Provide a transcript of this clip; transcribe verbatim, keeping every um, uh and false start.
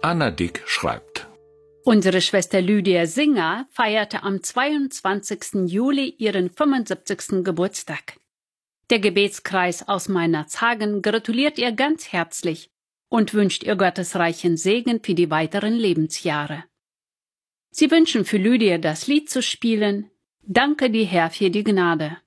Anna Dick schreibt: Unsere Schwester Lydia Singer feierte am zweiundzwanzigsten Juli ihren fünfundsiebzigsten Geburtstag. Der Gebetskreis aus Meinerzhagen gratuliert ihr ganz herzlich und wünscht ihr gottesreichen Segen für die weiteren Lebensjahre. Sie wünschen für Lydia das Lied zu spielen: Danke dir, Herr, für die Gnade.